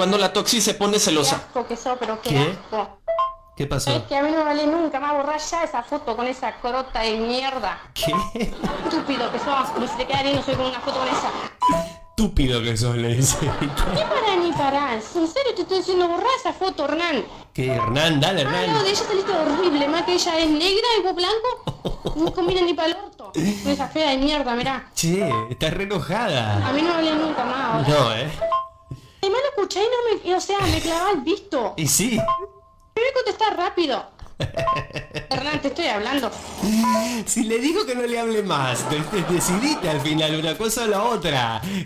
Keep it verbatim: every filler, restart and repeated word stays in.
Cuando la Toxi se pone Qué celosa. asco que sos, pero qué, ¿Qué? asco. ¿Qué pasó? Es que a mí no me vale nunca más borrar ya esa foto con esa crota de mierda. ¿Qué? Estúpido que sos, como si te queda lindo soy con una foto con esa. Estúpido que sos, le dice. ¿Qué para ni parás? En serio te estoy diciendo borrar esa foto, Hernán. ¿Qué, Hernán? Dale, Ah, no, Hernán. de ella saliste horrible, más que ella es negra y vos blanco. No combina ni para el orto. Con esa fea de mierda, mirá. Che, estás re enojada. A mí no me vale nunca más ahora. No, ¿eh? Además lo escuché y no me... O sea, me clavaba el visto. Y sí. Me voy a contestar rápido. Hernán, te estoy hablando. Si le digo que no le hable más, de- de- decidite al final una cosa o la otra.